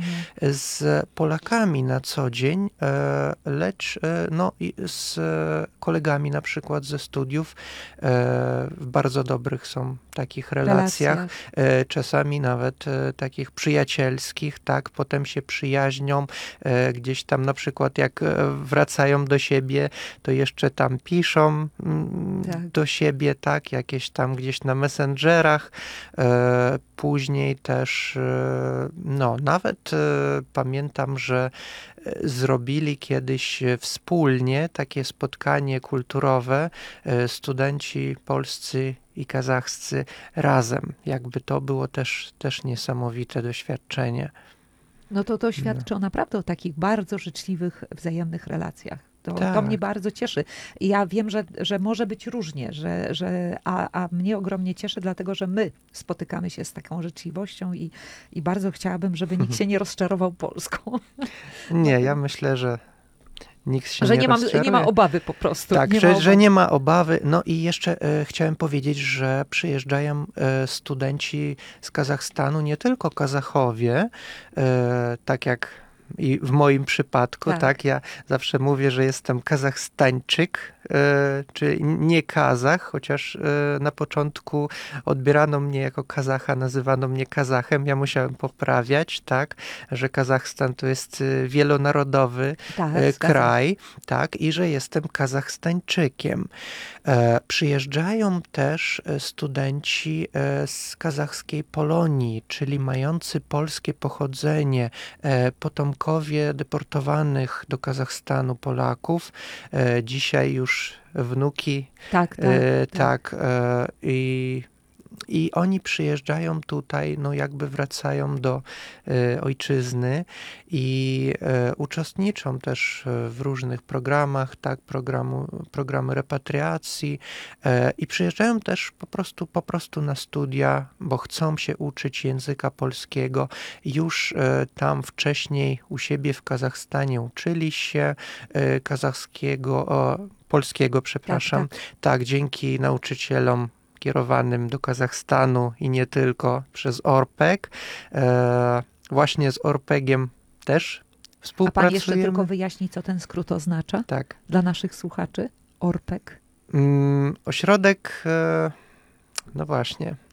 z Polakami na co dzień, e, lecz e, no, i z kolegami na przykład ze studiów e, w bardzo dobrych są takich relacjach, Relacjach. e, czasami nawet e, takich przyjacielskich, tak, potem się przyjaźnią, e, gdzieś tam na przykład jak e, wracają do siebie, to jeszcze tam piszą mm, Tak. do siebie, tak, jakieś tam gdzieś na messengerach. E, Później też, e, no nawet e, pamiętam, że e, zrobili kiedyś e, wspólnie takie spotkanie kulturowe, e, studenci polscy i kazachscy razem. Jakby to było też, też niesamowite doświadczenie. No to to świadczy o naprawdę o takich bardzo życzliwych, wzajemnych relacjach. To, Tak. to mnie bardzo cieszy. I ja wiem, że, że może być różnie, że, że, a, a mnie ogromnie cieszy, dlatego że my spotykamy się z taką życzliwością i, i bardzo chciałabym, żeby nikt się nie rozczarował Polską. Nie, ja myślę, że nikt się że nie nie, ma, rozczaruje. nie ma obawy po prostu. Tak, nie że, ma że obawy. nie ma obawy. No i jeszcze e, chciałem powiedzieć, że przyjeżdżają e, studenci z Kazachstanu, nie tylko Kazachowie, e, tak jak i w moim przypadku, Tak. tak, ja zawsze mówię, że jestem Kazachstańczyk, e, czyli nie Kazach, chociaż e, na początku odbierano mnie jako Kazacha, nazywano mnie Kazachem, ja musiałem poprawiać, tak, że Kazachstan to jest e, wielonarodowy Tak, e, zgadzam kraj, tak, i że jestem Kazachstańczykiem. E, przyjeżdżają też e, studenci e, z kazachskiej Polonii, czyli mający polskie pochodzenie, e, potomkowie deportowanych do Kazachstanu Polaków, e, dzisiaj już wnuki, Tak, tak. e, tak. tak e, i I oni przyjeżdżają tutaj, no jakby wracają do e, ojczyzny i e, uczestniczą też w różnych programach, tak, programu, programy repatriacji e, i przyjeżdżają też po prostu, po prostu na studia, bo chcą się uczyć języka polskiego. Już e, tam wcześniej u siebie w Kazachstanie uczyli się e, kazachskiego, o, polskiego, przepraszam, Tak, tak. tak, dzięki nauczycielom kierowanym do Kazachstanu i nie tylko przez Orpek. E, właśnie z Orpegiem też A współpracujemy. pan jeszcze tylko wyjaśni, co ten skrót oznacza Tak. dla naszych słuchaczy? Orpek. Mm, ośrodek, e, no właśnie,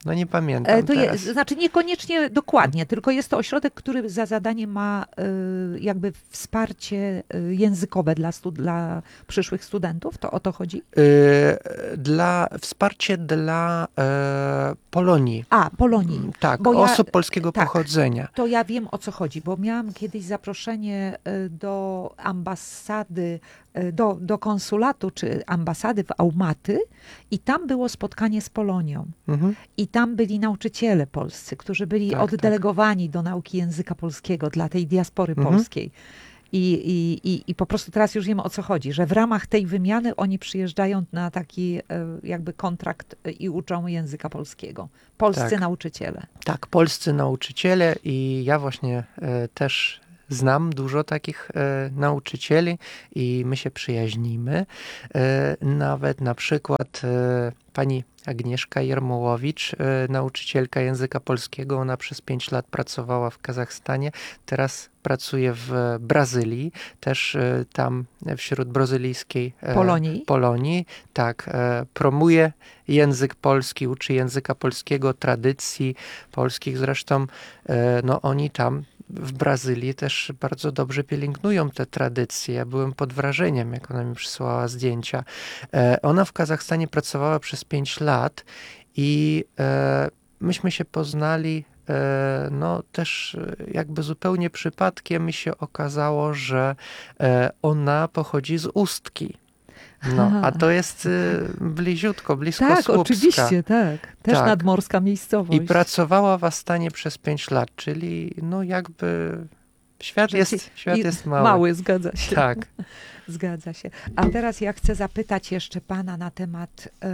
No nie pamiętam to teraz. Je, znaczy niekoniecznie dokładnie, tylko jest to ośrodek, który za zadanie ma y, jakby wsparcie y, językowe dla, stu, dla przyszłych studentów. To o to chodzi? Y, dla, wsparcie dla e, Polonii. A, Polonii. Tak, bo osób ja, polskiego tak, pochodzenia. To ja wiem, o co chodzi, bo miałam kiedyś zaproszenie do ambasady, do, do konsulatu czy ambasady w Almaty i tam było spotkanie z Polonią. Mhm. I tam byli nauczyciele polscy, którzy byli tak, oddelegowani tak. do nauki języka polskiego dla tej diaspory mhm. polskiej. I, i, i, I po prostu teraz już wiemy, o co chodzi, że w ramach tej wymiany oni przyjeżdżają na taki jakby kontrakt i uczą języka polskiego. Polscy tak. nauczyciele. Tak, polscy nauczyciele i ja właśnie e, też znam dużo takich e, nauczycieli i my się przyjaźnimy. E, nawet na przykład e, pani Agnieszka Jermołowicz, e, nauczycielka języka polskiego, ona przez pięć lat pracowała w Kazachstanie, teraz pracuje w Brazylii, też e, tam wśród brazylijskiej e, Polonii. Polonii, tak, e, promuje język polski, uczy języka polskiego, tradycji polskich zresztą, e, no oni tam w Brazylii też bardzo dobrze pielęgnują te tradycje. Ja byłem pod wrażeniem, jak ona mi przysłała zdjęcia. E, ona w Kazachstanie pracowała przez pięć lat i e, myśmy się poznali e, no też jakby zupełnie przypadkiem mi się okazało, że e, ona pochodzi z Ustki. No, a to jest y, bliziutko, blisko tak, Słupska. Oczywiście, tak. Też tak. nadmorska miejscowość. I pracowała w Astanie przez pięć lat, czyli no jakby świat, jest, świat jest mały. Mały, zgadza się. Tak. Zgadza się. A teraz ja chcę zapytać jeszcze pana na temat, e,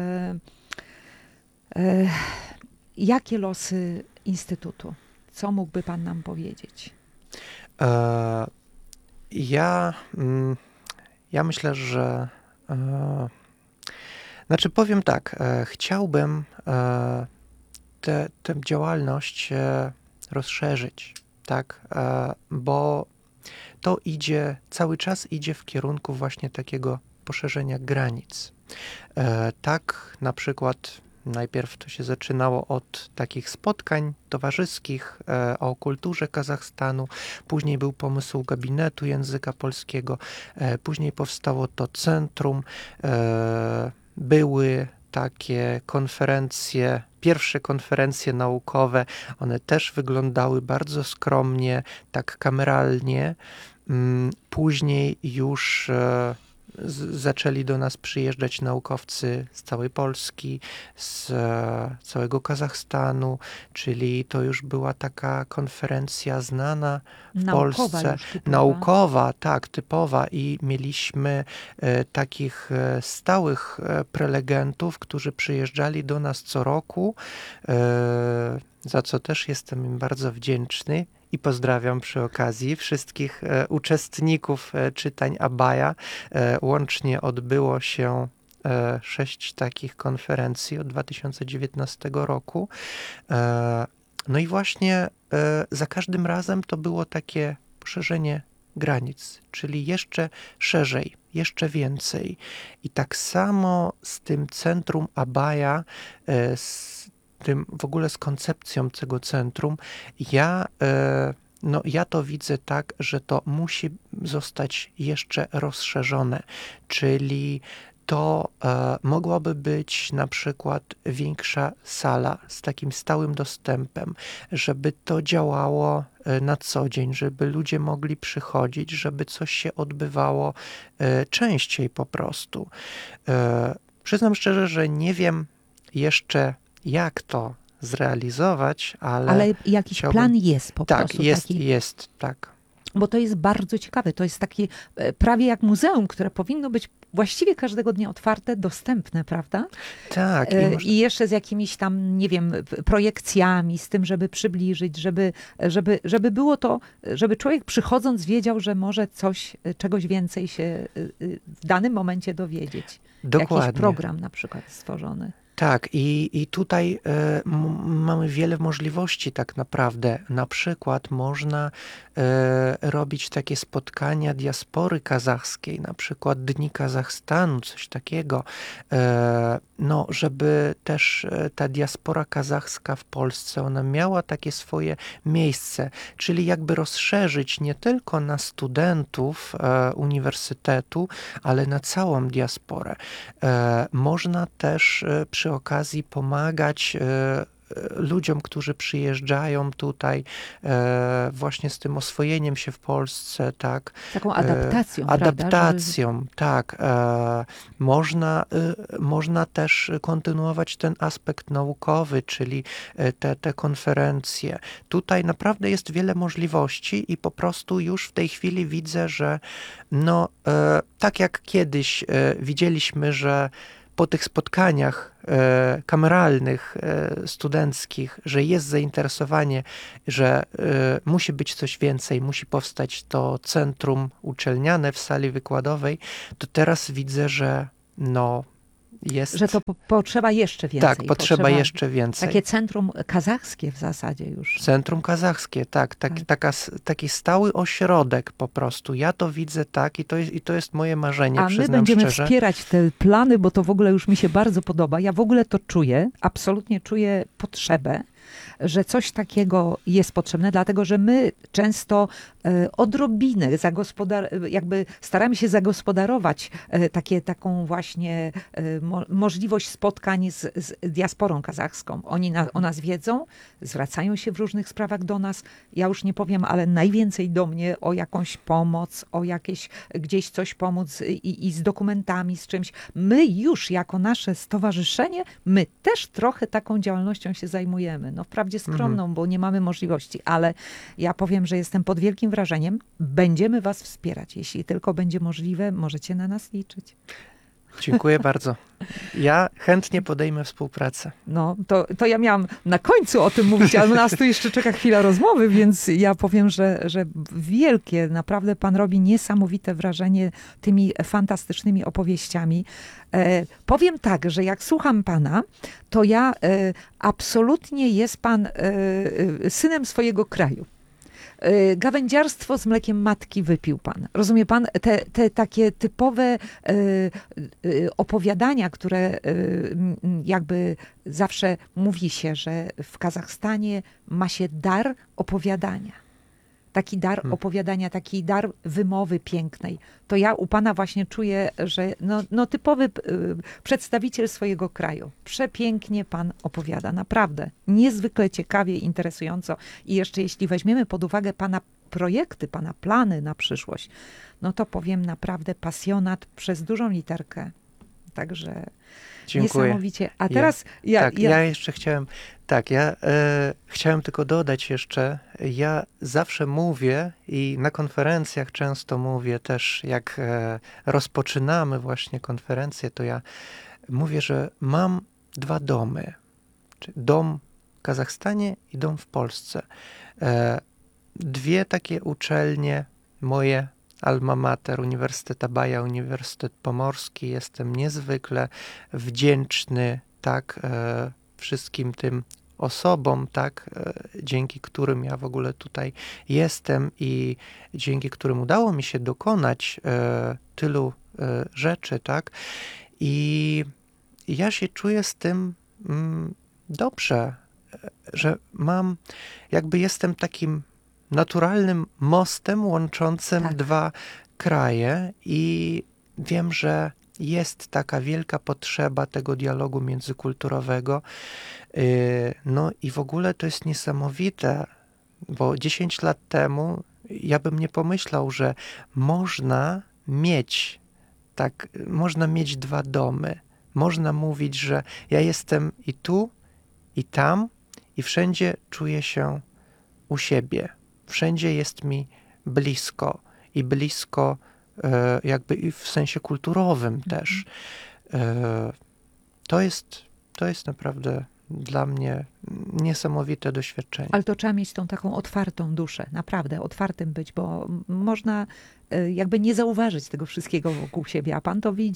e, jakie losy Instytutu? Co mógłby pan nam powiedzieć? E, ja, mm, ja myślę, że E, znaczy powiem tak, e, chciałbym e, tę działalność e, rozszerzyć, tak, e, bo to idzie, cały czas idzie w kierunku właśnie takiego poszerzenia granic. E, tak na przykład najpierw to się zaczynało od takich spotkań towarzyskich e, o kulturze Kazachstanu. Później był pomysł gabinetu języka polskiego. E, później powstało to centrum. E, były takie konferencje, pierwsze konferencje naukowe. One też wyglądały bardzo skromnie, tak kameralnie. Mm, później już e, Z, zaczęli do nas przyjeżdżać naukowcy z całej Polski, z e, całego Kazachstanu, czyli to już była taka konferencja znana w naukowa Polsce. Naukowa, tak, typowa i mieliśmy e, takich e, stałych e, prelegentów, którzy przyjeżdżali do nas co roku, e, za co też jestem im bardzo wdzięczny. I pozdrawiam przy okazji wszystkich e, uczestników e, czytań Abaja. E, łącznie odbyło się e, sześć takich konferencji od dwa tysiące dziewiętnastego roku. E, no i właśnie e, za każdym razem to było takie poszerzenie granic, czyli jeszcze szerzej, jeszcze więcej. I tak samo z tym centrum Abaja, e, z tym w ogóle z koncepcją tego centrum, ja, no, ja to widzę tak, że to musi zostać jeszcze rozszerzone, czyli to e, mogłaby być na przykład większa sala z takim stałym dostępem, żeby to działało e, na co dzień, żeby ludzie mogli przychodzić, żeby coś się odbywało e, częściej po prostu. E, przyznam szczerze, że nie wiem jeszcze jak to zrealizować, ale... Ale jakiś chciałbym... plan jest po tak, prostu. Tak, jest, taki... jest, tak. Bo to jest bardzo ciekawe. To jest takie prawie jak muzeum, które powinno być właściwie każdego dnia otwarte, dostępne, prawda? Tak. I, może... I jeszcze z jakimiś tam, nie wiem, projekcjami, z tym, żeby przybliżyć, żeby, żeby, żeby było to, żeby człowiek przychodząc wiedział, że może coś, czegoś więcej się w danym momencie dowiedzieć. Dokładnie. Jakiś program na przykład stworzony. Tak, i, i tutaj e, m, mamy wiele możliwości tak naprawdę. Na przykład można e, robić takie spotkania diaspory kazachskiej, na przykład Dni Kazachstanu, coś takiego, e, no, żeby też e, ta diaspora kazachska w Polsce, ona miała takie swoje miejsce, czyli jakby rozszerzyć nie tylko na studentów e, uniwersytetu, ale na całą diasporę. E, można też e, przy okazji pomagać e, ludziom, którzy przyjeżdżają tutaj e, właśnie z tym oswojeniem się w Polsce, tak. Taką adaptacją, e, prawda? Adaptacją, Żeby... tak. E, można, e, można też kontynuować ten aspekt naukowy, czyli te, te konferencje. Tutaj naprawdę jest wiele możliwości i po prostu już w tej chwili widzę, że no, e, tak jak kiedyś e, widzieliśmy, że po tych spotkaniach e, kameralnych, e, studenckich, że jest zainteresowanie, że e, musi być coś więcej, musi powstać to centrum uczelniane w sali wykładowej, to teraz widzę, że no jest... Że to po, potrzeba jeszcze więcej. Tak, potrzeba, potrzeba jeszcze więcej. Takie centrum kazachskie w zasadzie już. Centrum kazachskie, tak. tak, tak. Taka, taki stały ośrodek po prostu. Ja to widzę tak i to jest, i to jest moje marzenie, A my będziemy szczerze. wspierać te plany, bo to w ogóle już mi się bardzo podoba. Ja w ogóle to czuję, absolutnie czuję potrzebę, że coś takiego jest potrzebne, dlatego że my często e, odrobinę zagospodar- jakby staramy się zagospodarować e, takie, taką właśnie e, mo- możliwość spotkań z, z diasporą kazachską. Oni na, o nas wiedzą, zwracają się w różnych sprawach do nas. Ja już nie powiem, ale najwięcej do mnie o jakąś pomoc, o jakieś gdzieś coś pomóc i, i z dokumentami, z czymś. My już jako nasze stowarzyszenie, my też trochę taką działalnością się zajmujemy. No wprawdzie skromną, mhm. bo nie mamy możliwości, ale ja powiem, że jestem pod wielkim wrażeniem. Będziemy was wspierać. Jeśli tylko będzie możliwe, możecie na nas liczyć. Dziękuję bardzo. Ja chętnie podejmę współpracę. No, to, to ja miałam na końcu o tym mówić, ale nas tu jeszcze czeka chwila rozmowy, więc ja powiem, że, że wielkie, naprawdę pan robi niesamowite wrażenie tymi fantastycznymi opowieściami. E, powiem tak, że jak słucham pana, to ja e, absolutnie jest pan e, synem swojego kraju. Gawędziarstwo z mlekiem matki wypił pan. Rozumie pan? Te, te takie typowe y, y, opowiadania, które y, jakby zawsze mówi się, że w Kazachstanie ma się dar opowiadania. Taki dar hmm. opowiadania, taki dar wymowy pięknej. To ja u pana właśnie czuję, że no, no typowy y, przedstawiciel swojego kraju. Przepięknie pan opowiada, naprawdę. Niezwykle ciekawie, interesująco. I jeszcze jeśli weźmiemy pod uwagę pana projekty, pana plany na przyszłość, no to powiem naprawdę pasjonat przez dużą literkę. Także dziękuję. Niesamowicie. A teraz ja, ja, tak, ja... ja jeszcze chciałem, tak, ja e, chciałem tylko dodać jeszcze, ja zawsze mówię i na konferencjach często mówię też, jak e, rozpoczynamy właśnie konferencję, to ja mówię, że mam dwa domy. Dom w Kazachstanie i dom w Polsce. E, dwie takie uczelnie moje, Alma Mater, Uniwersytet Abaja, Uniwersytet Pomorski. Jestem niezwykle wdzięczny, tak, e, wszystkim tym osobom, tak, e, dzięki którym ja w ogóle tutaj jestem i dzięki którym udało mi się dokonać e, tylu e, rzeczy, tak. I ja się czuję z tym mm, dobrze, że mam, jakby jestem takim naturalnym mostem łączącym tak. dwa kraje i wiem, że jest taka wielka potrzeba tego dialogu międzykulturowego. No i w ogóle to jest niesamowite, bo dziesięć lat temu ja bym nie pomyślał, że można mieć tak, można mieć dwa domy. Można mówić, że ja jestem i tu, i tam, i wszędzie czuję się u siebie. Wszędzie jest mi blisko i blisko e, jakby i w sensie kulturowym mm-hmm. też. E, to jest, to jest naprawdę dla mnie niesamowite doświadczenie. Ale to trzeba mieć tą taką otwartą duszę, naprawdę, otwartym być, bo można e, jakby nie zauważyć tego wszystkiego wokół siebie, a pan to widzi.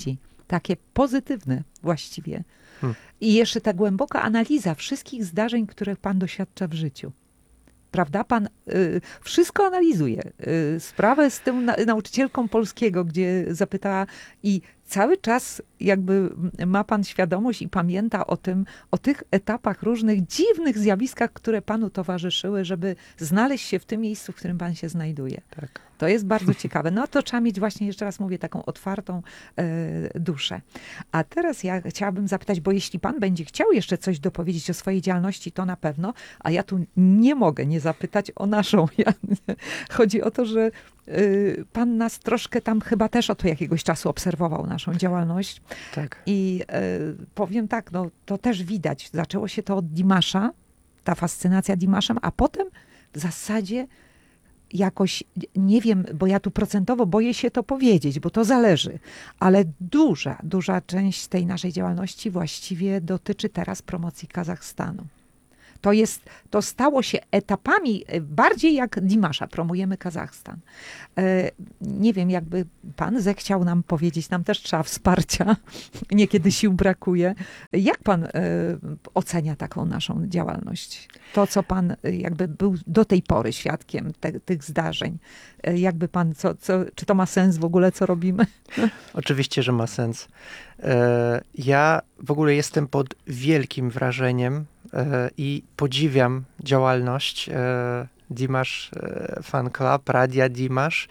takie pozytywne właściwie. Hmm. I jeszcze ta głęboka analiza wszystkich zdarzeń, których pan doświadcza w życiu. Prawda? Pan y, wszystko analizuje. Y, sprawę z tą na, nauczycielką polskiego, gdzie zapytała i cały czas jakby ma pan świadomość i pamięta o tym, o tych etapach różnych dziwnych zjawiskach, które panu towarzyszyły, żeby znaleźć się w tym miejscu, w którym pan się znajduje. Tak. To jest bardzo ciekawe. No to trzeba mieć właśnie, jeszcze raz mówię, taką otwartą e, duszę. A teraz ja chciałabym zapytać, bo jeśli pan będzie chciał jeszcze coś dopowiedzieć o swojej działalności, to na pewno, a ja tu nie mogę nie zapytać o naszą. Ja, chodzi o to, że y, pan nas troszkę tam chyba też od jakiegoś czasu obserwował naszą działalność. Tak. I y, powiem tak, no to też widać. Zaczęło się to od Dimasza, ta fascynacja Dimaszem, a potem w zasadzie jakoś, nie wiem, bo ja tu procentowo boję się to powiedzieć, bo to zależy, ale duża, duża część tej naszej działalności właściwie dotyczy teraz promocji Kazachstanu. To jest, to stało się etapami bardziej jak Dimasza, promujemy Kazachstan. E, nie wiem, jakby pan zechciał nam powiedzieć, nam też trzeba wsparcia, niekiedy sił brakuje. Jak pan e, ocenia taką naszą działalność? To, co pan jakby był do tej pory świadkiem te, tych zdarzeń. E, jakby pan, co, co, czy to ma sens w ogóle, co robimy? Oczywiście, że ma sens. E, ja w ogóle jestem pod wielkim wrażeniem i podziwiam działalność Dimash Fan Club, Radia Dimash,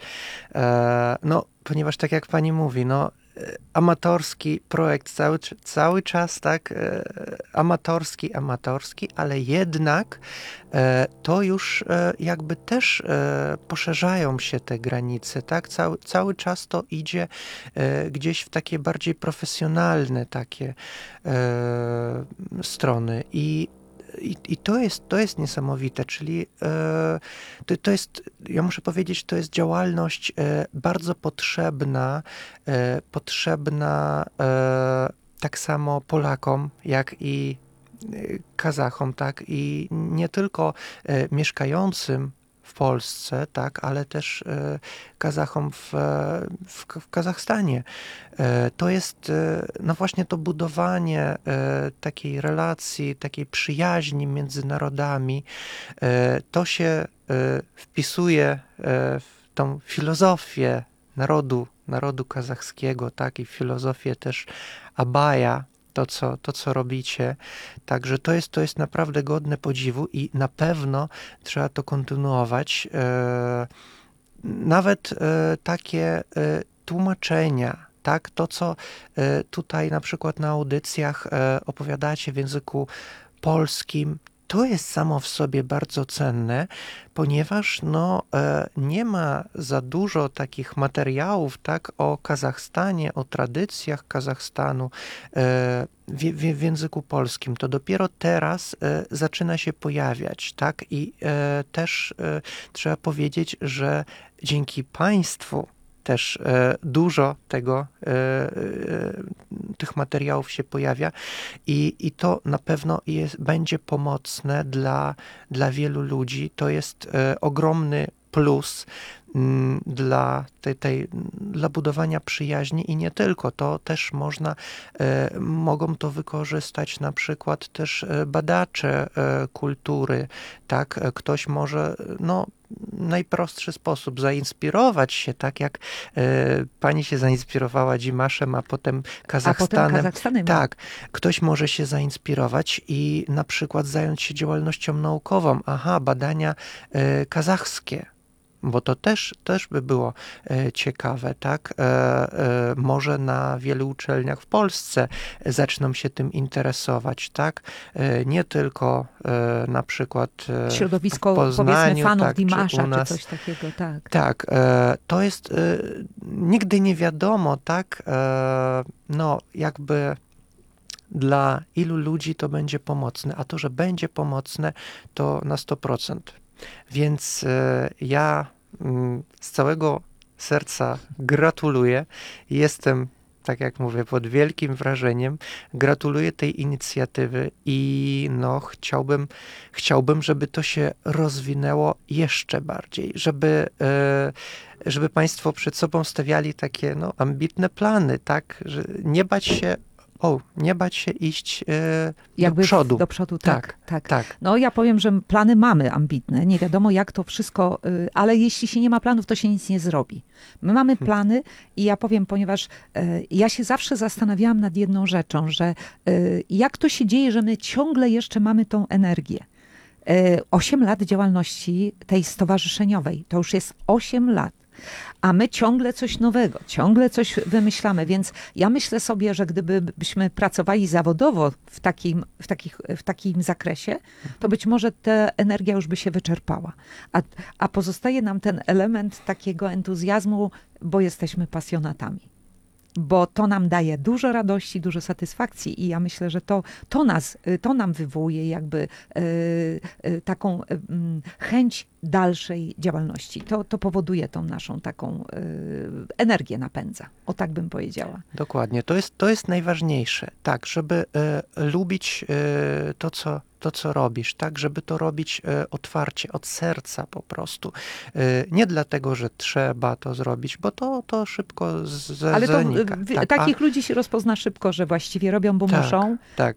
no, ponieważ tak jak pani mówi, no, amatorski projekt cały, cały czas, tak, amatorski, amatorski, ale jednak to już jakby też poszerzają się te granice, tak, cały, cały czas to idzie gdzieś w takie bardziej profesjonalne takie strony i I, I to jest, to jest niesamowite, czyli e, to, to jest, ja muszę powiedzieć, to jest działalność e, bardzo potrzebna, e, potrzebna e, tak samo Polakom, jak i Kazachom, tak, i nie tylko e, mieszkającym w Polsce, tak, ale też e, Kazachom w, w, w Kazachstanie. E, to jest e, no właśnie to budowanie e, takiej relacji, takiej przyjaźni między narodami. E, to się e, wpisuje e, w tą filozofię narodu, narodu kazachskiego, tak, i filozofię też Abaja, to co, to, co robicie. Także to jest, to jest naprawdę godne podziwu i na pewno trzeba to kontynuować. E, nawet e, takie e, tłumaczenia, tak, to co e, tutaj na przykład na audycjach e, opowiadacie w języku polskim, to jest samo w sobie bardzo cenne, ponieważ no, e, nie ma za dużo takich materiałów, tak, o Kazachstanie, o tradycjach Kazachstanu e, w, w, w języku polskim. To dopiero teraz e, zaczyna się pojawiać, tak, i e, też e, trzeba powiedzieć, że dzięki państwu też e, dużo tego, e, e, tych materiałów się pojawia i, i to na pewno jest, będzie pomocne dla, dla wielu ludzi. To jest e, ogromny plus m, dla, tej, tej, dla budowania przyjaźni i nie tylko. To też można, e, mogą to wykorzystać na przykład też badacze e, kultury, tak? Ktoś może, no, najprostszy sposób zainspirować się, tak jak e, pani się zainspirowała Dimaszem, a potem Kazachstanem. A potem Kazachstanem. Tak, ktoś może się zainspirować i na przykład zająć się działalnością naukową. Aha, badania e, kazachskie. Bo to też, też by było e, ciekawe, tak? E, e, może na wielu uczelniach w Polsce zaczną się tym interesować, tak? E, nie tylko e, na przykład e, środowisko, w Poznaniu, powiedzmy, fanów tak, Dimasza, czy, u nas. czy coś takiego, tak. Tak, e, to jest, e, nigdy nie wiadomo, tak? E, no, jakby dla ilu ludzi to będzie pomocne, a to, że będzie pomocne, to na sto procent. Więc e, ja m, z całego serca gratuluję. Jestem, tak jak mówię, pod wielkim wrażeniem. Gratuluję tej inicjatywy i no, chciałbym, chciałbym, żeby to się rozwinęło jeszcze bardziej, żeby e, żeby państwo przed sobą stawiali takie no, ambitne plany, tak, że nie bać się O, nie bać się iść e, Jakby do przodu. Do przodu, tak, tak, tak, tak. No ja powiem, że plany mamy ambitne. Nie wiadomo jak to wszystko, y, ale jeśli się nie ma planów, to się nic nie zrobi. My mamy plany i ja powiem, ponieważ y, ja się zawsze zastanawiałam nad jedną rzeczą, że y, jak to się dzieje, że my ciągle jeszcze mamy tą energię. Osiem lat działalności tej stowarzyszeniowej, to już jest osiem lat. A my ciągle coś nowego, ciągle coś wymyślamy, więc ja myślę sobie, że gdybyśmy pracowali zawodowo w takim, w takich, w takim zakresie, to być może ta energia już by się wyczerpała. A, a pozostaje nam ten element takiego entuzjazmu, bo jesteśmy pasjonatami. Bo to nam daje dużo radości, dużo satysfakcji i ja myślę, że to, to, nas, to nam wywołuje jakby y, y, taką y, chęć dalszej działalności. To, to powoduje tą naszą taką y, energię napędza. O tak bym powiedziała. Dokładnie. To jest, to jest najważniejsze. Tak, żeby y, lubić y, to, co to, co robisz, tak, żeby to robić e, otwarcie, od serca po prostu. E, nie dlatego, że trzeba to zrobić, bo to, to szybko z, Ale to zanika. w, tak, takich a, ludzi się rozpozna szybko, że właściwie robią, bo tak, muszą. Tak.